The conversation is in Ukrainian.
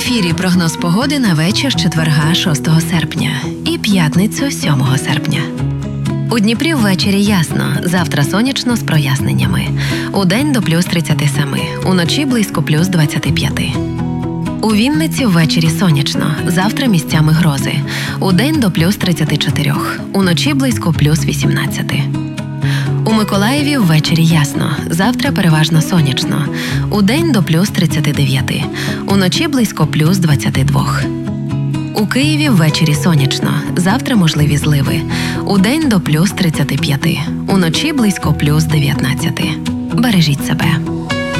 ефірі прогноз погоди на вечір четверга 6 серпня і п'ятницю 7 серпня. У Дніпрі ввечері ясно, завтра сонячно з проясненнями. Удень до плюс 37, уночі близько плюс 25. У Вінниці ввечері сонячно, завтра місцями грози. Удень до плюс 34, уночі близько плюс 18. У Миколаєві ввечері ясно, завтра переважно сонячно. Удень до плюс 39, уночі близько плюс 22. У Києві ввечері сонячно, завтра можливі зливи. Удень до плюс 35, уночі близько плюс 19. Бережіть себе.